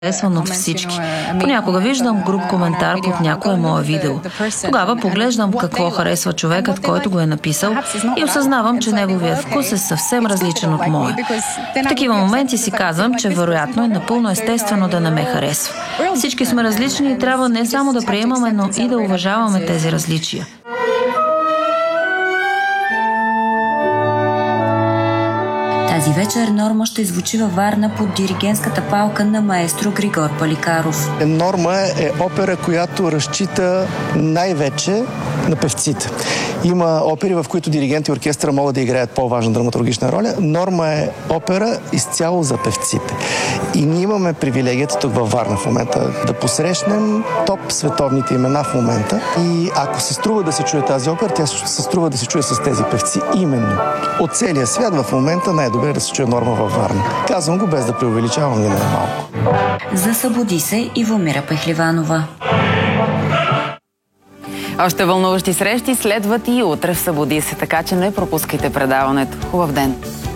харесван от всички. Понякога виждам груб коментар под някое мое видео. Тогава поглеждам какво харесва човекът, който го е написал, и осъзнавам, че неговият вкус е съвсем различен от моя. В такива моменти си казвам, че вероятно е напълно естествено да не ме харесва. Всички сме различни и трябва не само да приемаме, но и да уважаваме тези различия. Тази вечер Норма ще звучи във Варна под диригентската палка на маестро Григор Паликаров. Норма е опера, която разчита най-вече на певците. Има опери, в които диригент и оркестъра могат да играят по-важна драматургична роля. Норма е опера изцяло за певците. И ние имаме привилегията тук във Варна в момента да посрещнем топ световните имена в момента. И ако се струва да се чуе тази опера, тя се струва да се чуе с тези певци. Именно от целия свят в момента най-добре да се чуе Норма във Варна. Казвам го без да преувеличавам ни най-малко. За Събуди се Ивомира Пехливанова. Още вълнуващи срещи следват и утре в Събуди се, така че не пропускайте предаването. Хубав ден!